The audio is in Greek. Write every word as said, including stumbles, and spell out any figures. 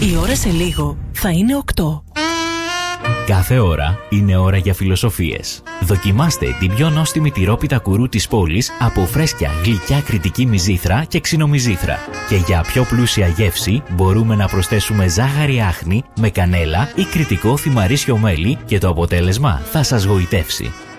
Η ώρα σε λίγο θα είναι οκτώ. Κάθε ώρα είναι ώρα για φιλοσοφίες. Δοκιμάστε την πιο νόστιμη τυρόπιτα κουρού της πόλης από φρέσκια γλυκιά κρητική μυζήθρα και ξινομυζήθρα. Και για πιο πλούσια γεύση μπορούμε να προσθέσουμε ζάχαρη άχνη με κανέλα ή κρητικό θυμαρίσιο μέλι και το αποτέλεσμα θα σας γοητεύσει.